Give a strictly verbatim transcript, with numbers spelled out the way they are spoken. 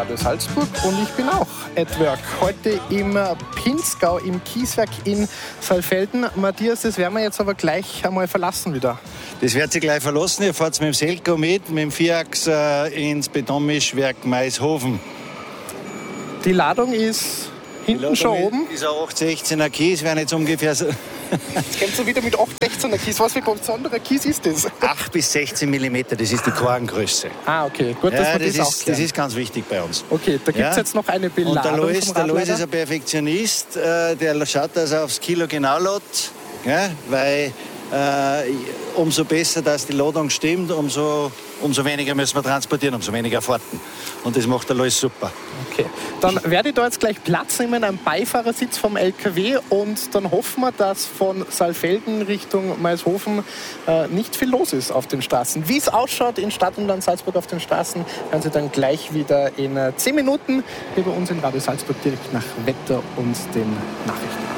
Radio Salzburg und ich bin auch at work. Heute im Pinzgau, im Kieswerk in Saalfelden. Matthias, das werden wir jetzt aber gleich einmal verlassen wieder. Das wird sich gleich verlassen. Ihr fahrt mit dem Selco mit, mit dem Vierachs äh, ins Betonmischwerk Maishofen. Die Ladung ist hinten Ladung schon oben. Ist ein acht sechzehner Kies, wären jetzt ungefähr so. Jetzt kommst du wieder mit acht sechzehner Kies. Was für ein besonderer Kies ist das? acht bis sechzehn Millimeter, das ist die Korngröße. Ah, okay. Gut, dass ja, wir das, das, ist, das ist ganz wichtig bei uns. Okay, da gibt es ja? jetzt noch eine Beladung. Und der Lois, vom der Lois Radlader. ist ein Perfektionist, äh, der schaut, dass er aufs Kilo genau lädt, ja? Weil äh, umso besser, dass die Ladung stimmt, umso, umso weniger müssen wir transportieren, umso weniger Fahrten. Und das macht der Lois super. Okay, dann werde ich da jetzt gleich Platz nehmen am Beifahrersitz vom L K W und dann hoffen wir, dass von Saalfelden Richtung Maishofen äh, nicht viel los ist auf den Straßen. Wie es ausschaut in Stadt und Land Salzburg auf den Straßen, hören Sie dann gleich wieder in äh, zehn Minuten hier bei uns in Radio Salzburg direkt nach Wetter und den Nachrichten.